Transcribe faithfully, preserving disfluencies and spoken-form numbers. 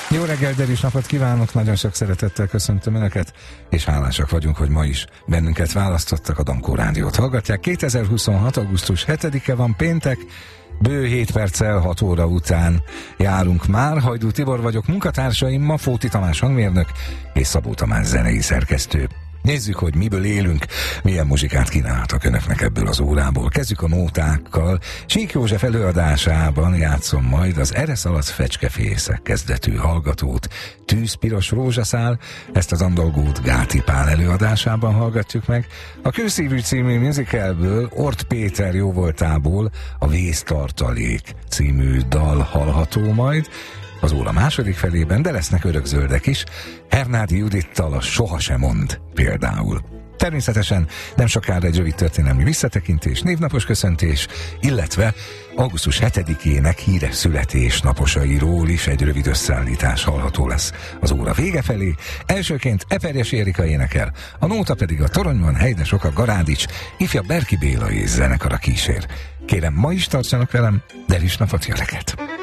Jó reggel, derűs napot kívánok, nagyon sok szeretettel köszöntöm Önöket, és hálásak vagyunk, hogy ma is bennünket választottak, a Dankó Rádiót hallgatják. kétezer-huszonhat. augusztus hetedike van, péntek, bő hét perccel hat óra után járunk már. Hajdú Tibor vagyok, munkatársaim ma Fóti Tamás hangmérnök és Szabó Tamás zenei szerkesztő. Nézzük, hogy miből élünk, milyen muzsikát kínáltak Önöknek ebből az órából. Kezdjük a nótákkal. Sík József előadásában játszom majd az Eresz alatt fecskefészek kezdetű hallgatót, Tűzpiros rózsaszál. Ezt az andalgót Gáti Pál előadásában hallgatjuk meg. A Kőszívű című musicalből, Ort Péter jóvoltából a Vésztartalék című dal hallható majd az óra második felében, de lesznek örökzöldek is. Hernádi Judittal a Sohasem mond például. Természetesen nem sokára egy rövid történelmi visszatekintés, névnapos köszöntés, illetve augusztus hetedikének híres születésnaposairól is egy rövid összeállítás hallható lesz az óra vége felé. Elsőként Eperjes Érika énekel, a nóta pedig a Toronyban Helydes Oka Garádics, ifja Berki Béla és zenekara kísér. Kérem, ma is tartsanak velem, derűs napot, jöveket!